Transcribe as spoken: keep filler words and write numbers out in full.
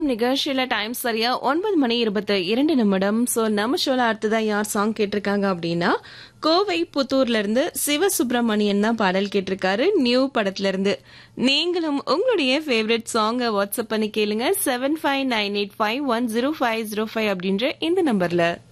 நிகழ்ச்சியில டைம் சரியா ஒன்பது மணி இருபத்தி இரண்டு நிமிடம். சோ நம்ம ஷோல அடுத்ததா யார் சாங் கேட்டிருக்காங்க அப்படின்னா கோவை புத்தூர்ல இருந்து சிவசுப்பிரமணியன் தான் பாடல் கேட்டிருக்காரு நியூ படத்துல இருந்து. நீங்களும் உங்களுடைய ஃபேவரட் சாங்க வாட்ஸ்அப் பண்ணி கேளுங்க seven five nine eight five one zero five zero five அப்படின்ற இந்த நம்பர்ல.